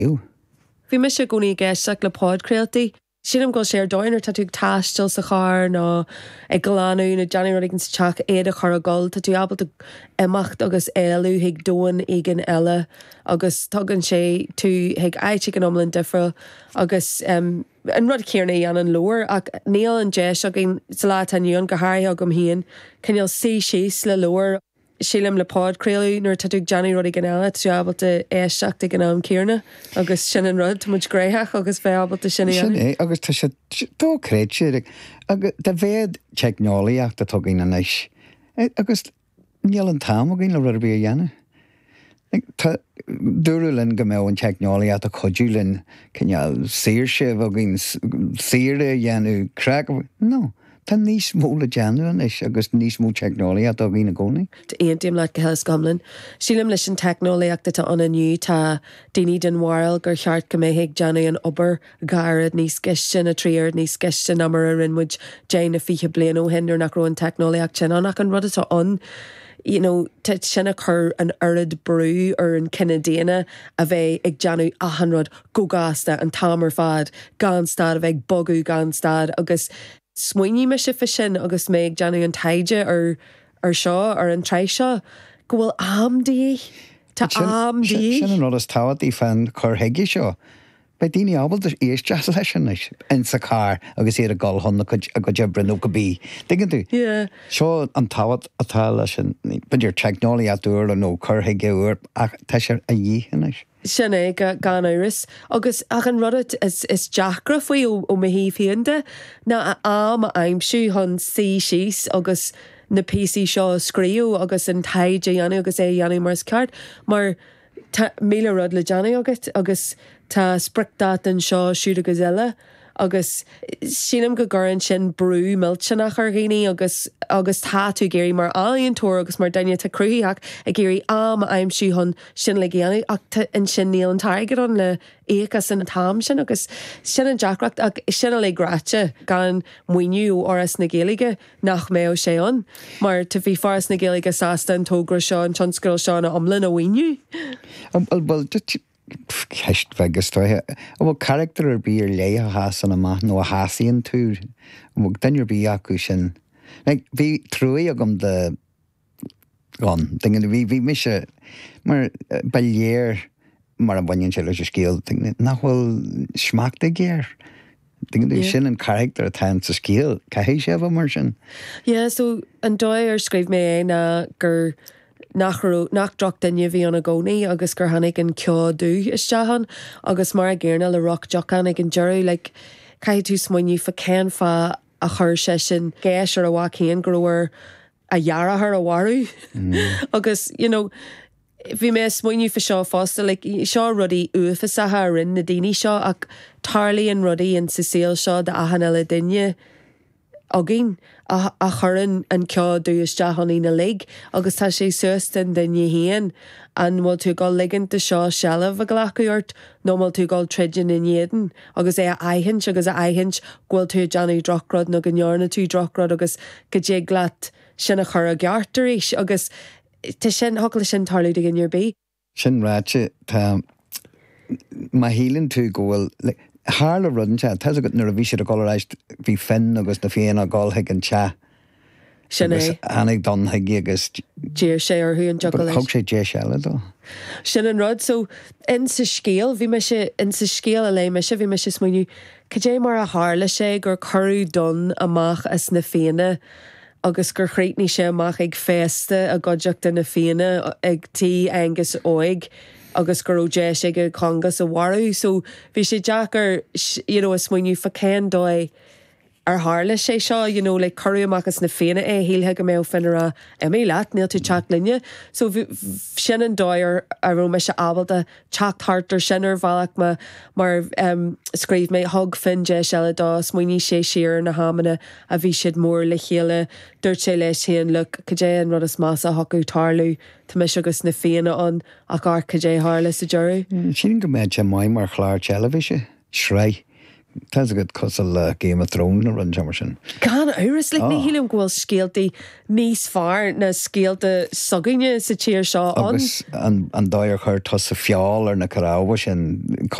Ew. Bhí me se gcónaí gceisteach le podcréaltaí. Sinam go séar dóinar tá tú taistil sa char ná ag goláú na Johnny Roddigan sa teach éad a chur a gáil tá tú abal imacht agus éalú hiag dóin igen eile agus tugann sé tú hiag aitigh an omlinn difriúil agus an rud céarna an lóir ach níl an deis agin sa lá aniuon go háir agam híon cinneal síos le lóir sílim le podcréalú nuair tá tú Johnny Roddigan eile tú abalta éisteach ag an am céarna agus sin an rud muid gréithach agus bheith abalta sinna Sin é, agus tá sé dócréid sé agus tá bhéad teicneolaíach tá tugainn an éis. Agus níl an tam a gin le rud a bhí a dhéanamh. Tá dúrúlinn go méid an teicneolaíach a chodúlinn cinneal sír sé bh gin síre dhéanú crack. No. Tá níos mó le deanúin is agus níos mó teicneolaíach a bhí na gcónaí. Aontaim le go heas gamlinn. Sílim leis an teicneolaíochta tá anna nniu tá daoine den mháil gur cheart go mé hiag Johnny an obair garad níos gistin a tríard níos gistin amar a rinmuid Jane na fiche blian ó hinder nach ro an teicneolaíocht sin annach an rud atá an tá sinna chur an urid brú ar an Canadiana a bheith ag Johnny ahanrod gógáasta an tamar fad ganstad a bheith bogú ganstad agus smuoinní me se fi sin agus méid Johnny an taide ar seo ar an treis seo go bhfuil amdaí tá amdaí sin an rud is táhaí fan chur heigi seo. Ba daoine ábal éis deas leis sin in sa car agus éad a gáilhonna a go debrenú go bí. Digan tú? Seo an táhat atá leis sin beidir teicneolaíocht dúir nó chur heigi úr ach tá sé a dhéis. Sin é gan iris agus ach an rud is deacra faoi ó ma hí fionnta na am a aimsú hon síos agus na PC seo scríú agus an taide dhéanú agus é dhéanú mars ceart mar míle rud le Johnny agus tá sprictát an seo siúd agus eile agus sínam go gorann sin brú milse nach ar géine agus tá tú géirí mar aíon túir agus mar daine tá cruúíach a géirí am aimsú hon sin le géanú ach an sin níl an taigad an le échas san tam sin agus sin an deacracht ach sinna le gráte gan muoinú oras na géige nach mé ó sé an mar tá bhí faras na géige sásta an tógra seo an tionscail seo na omlinn a bhaoinú. Well, ceist vegus stoithe. Bhfuil character ar bí ar lé a hásan amach nó a hásaíonn túr. Bhfuil dainir bí acu sin. Bhí trúí agam de gan. Bhí mise mar bailléir mar an bhainn se leis a scéal. Nachhfuil smacht a géir. Sin an character atá sa scéal. Caihé sé bh mar sin? So an dóir scríb mé na gur nach drocht daine bhí an a gcónaí agus gur hanig an ceadú istehan agus mar a ggéarna le rock jocan ag an deireadh le cai tú smuoinú fa cén fa a chur sé sin géis ar a bhacíon groir a dhearrthar a bharú agus bhí mé smuoinú fa seo fásta le seo rudaí uafasathe a rinn na daoine seo ach tarlaí an rudaí an sa saoil seo de ahanana le duine agin a churann an ceadú istehannaí na lig agus tá sé suastan daine héan an bhfuil tú gáil ligint de seo sealamh a ghlachaúirt nó bhfuil tú gáil treidean in éan agus é a aithint agus a aithint ghfuil tú Johnny drochrod nó go nearna tú drochrod agus go dé glat sin a chur a geartar éis agus tá sin thugla sin tarlaú de gin bí. Sin ráite tá má hílann tú ghfuil Hála rudan te, tá a go nuair a bhí sé a gáiréis bhí fin agus na féin a gáilthaigh an te. Sin é. Annig donthaigh agus dír sé ar thuún jogaléis. Thug sé dé seile dó. Sin an rud, so in sa scéal, bhí me sé in sa scéal a lei me sé, bhí me sé smuoinú, cé mar a hála sé gur choirú don amach as na féine agus gur chréitní sé amach ag fésta a godiachta na féine ag tí agus óig agus gur ódé sé go congas a warú, so bhí sé deachar a smuoinú fa cén dói ar hála sé seo, le choirú amachchas na féine é hílthe go mé finra mé leat níl tú teach linne, so sin an dóir a ro me se ábalta teachtartar sinar bhealach mar scríb mé thug fin de seile dá smuoinní sé siar na hámanna a bhí siad mór le chéile dúirt sé leis chéan le cadé an rud is más a hocu tarlú tá me agus na féine an ach ar cadé hála sa deirú. Sin go méid sé maiid mar chláir televíse, sreid Tá a good cosal Game of Thrones ar an jamar sin. Gan áras le ní hílim gohfuil scéaltaí níos fearr na scéalta sagaine sa tíir seo an. Agus an dáir chuir tá sa fiáil ar na caráha sin